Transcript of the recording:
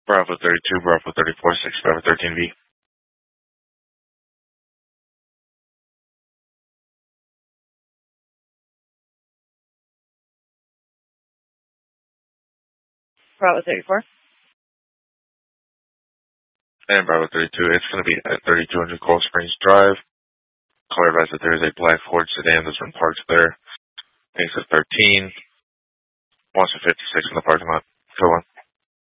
Bravo 32, Bravo 34, 6, Bravo 13V. Bravo 34. And Bravo 32, it's going to be at 3200 Cold Springs Drive. Caller advised that there is a black Ford sedan that's been parked there. Makes it 13. Wants a 56 in the parking lot. Go on.